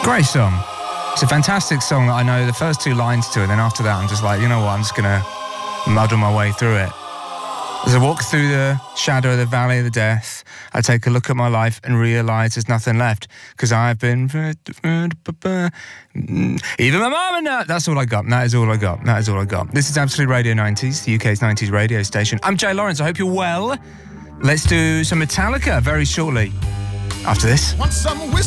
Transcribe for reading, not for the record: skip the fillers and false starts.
Great song. It's a fantastic song that I know the first two lines to, and then after that I'm just like, you know what, I'm just going to muddle my way through it. As I walk through the shadow of the valley of the death, I take a look at my life and realise there's nothing left, because I've been... Even my mum and that. That's all I got. That is all I got. That is all I got. This is Absolute Radio 90s, the UK's 90s radio station. I'm Jay Lawrence. I hope you're well. Let's do some Metallica very shortly after this.